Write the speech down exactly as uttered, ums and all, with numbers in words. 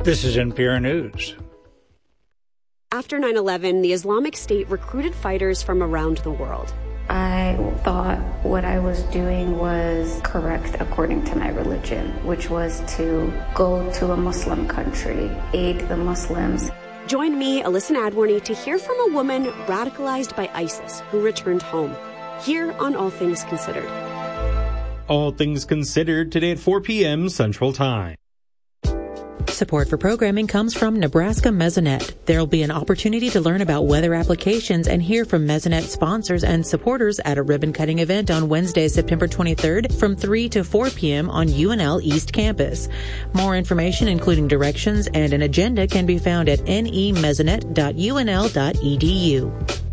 This is N P R News. After nine eleven, the Islamic State recruited fighters from around the world. I thought what I was doing was correct according to my religion, which was to go to a Muslim country, aid the Muslims. Join me, Alyssa Nadworny, to hear from a woman radicalized by ISIS who returned home. Here on All Things Considered. All Things Considered today at four p.m. Central Time. Support for programming comes from Nebraska Mesonet. There will be an opportunity to learn about weather applications and hear from Mesonet sponsors and supporters at a ribbon-cutting event on Wednesday, September twenty-third from three to four p.m. on U N L East Campus. More information, including directions and an agenda, can be found at n e mesonet dot u n l dot e d u.